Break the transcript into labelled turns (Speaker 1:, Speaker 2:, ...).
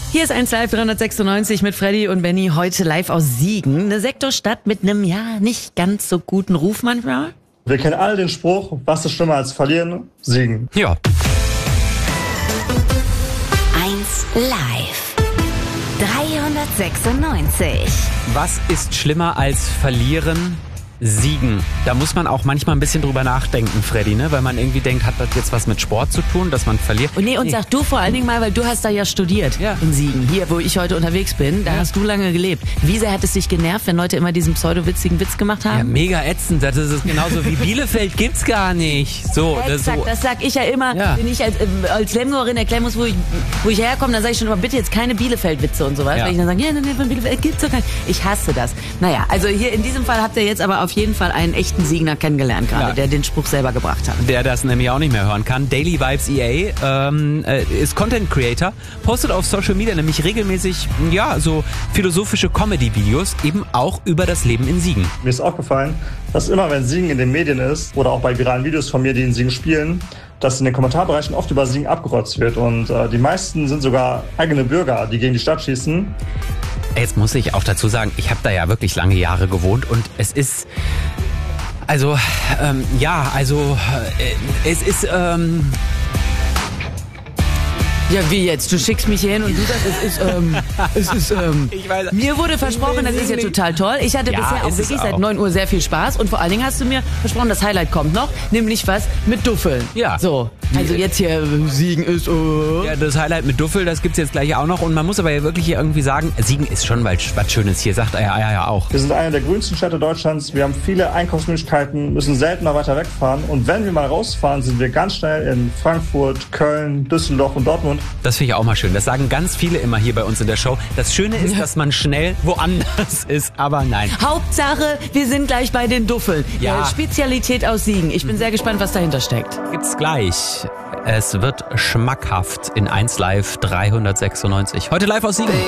Speaker 1: Hier ist 1 Live 396 mit Freddy und Benny, heute live aus Siegen. Eine Sektorstadt mit einem, nicht ganz so guten Ruf manchmal.
Speaker 2: Wir kennen alle den Spruch, was ist schlimmer als verlieren? Siegen.
Speaker 3: Ja.
Speaker 4: 1 Live 396.
Speaker 3: Was ist schlimmer als verlieren? Siegen. Da muss man auch manchmal ein bisschen drüber nachdenken, Freddy, ne? Weil man irgendwie denkt, hat das jetzt was mit Sport zu tun, dass man verliert?
Speaker 1: Und sag du vor allen Dingen mal, weil du hast da ja studiert in Siegen. Hier, wo ich heute unterwegs bin, da hast du lange gelebt. Wie sehr hat es dich genervt, wenn Leute immer diesen pseudo-witzigen Witz gemacht haben?
Speaker 3: Ja, mega ätzend. Das ist genauso wie Bielefeld gibt's gar nicht. So,
Speaker 1: Exakt, das sag ich ja immer, wenn ich als Lemgorin erklären muss, wo ich herkomme, dann sage ich schon immer, bitte jetzt keine Bielefeld-Witze und so weiter. Weil ich dann sage, nee, von Bielefeld gibt's doch keinen. Ich hasse das. Naja, also hier in diesem Fall habt ihr jetzt aber auf jeden Fall einen echten Siegner kennengelernt gerade, der den Spruch selber gebracht hat.
Speaker 3: Der das nämlich auch nicht mehr hören kann. Daily Vibes EA ist Content Creator, postet auf Social Media nämlich regelmäßig, so philosophische Comedy-Videos, eben auch über das Leben in Siegen.
Speaker 2: Mir ist aufgefallen, dass immer, wenn Siegen in den Medien ist oder auch bei viralen Videos von mir, die in Siegen spielen, dass in den Kommentarbereichen oft über Siegen abgerotzt wird. Und die meisten sind sogar eigene Bürger, die gegen die Stadt schießen.
Speaker 3: Jetzt muss ich auch dazu sagen, ich habe da ja wirklich lange Jahre gewohnt und es ist, es ist,
Speaker 1: Ja, wie jetzt? Du schickst mich hier hin und du sagst,
Speaker 3: ich weiß,
Speaker 1: mir wurde versprochen, das ist ja total toll. Ich hatte bisher auch wirklich seit 9 Uhr sehr viel Spaß und vor allen Dingen hast du mir versprochen, das Highlight kommt noch, nämlich was mit Duffeln.
Speaker 3: Ja.
Speaker 1: So, also jetzt hier Siegen ist...
Speaker 3: Ja, das Highlight mit Duffel, das gibt's jetzt gleich auch noch und man muss aber ja wirklich hier irgendwie sagen, Siegen ist schon was Schönes hier, sagt er ja auch.
Speaker 2: Wir sind eine der grünsten Städte Deutschlands, wir haben viele Einkaufsmöglichkeiten, müssen seltener weiter wegfahren und wenn wir mal rausfahren, sind wir ganz schnell in Frankfurt, Köln, Düsseldorf und Dortmund.
Speaker 3: Das finde ich auch mal schön. Das sagen ganz viele immer hier bei uns in der Show. Das Schöne ist, dass man schnell woanders ist, aber nein.
Speaker 1: Hauptsache, wir sind gleich bei den Duffeln.
Speaker 3: Ja.
Speaker 1: Spezialität aus Siegen. Ich bin sehr gespannt, was dahinter steckt.
Speaker 3: Gibt's gleich. Es wird schmackhaft in 1 Live 396. Heute live aus Siegen.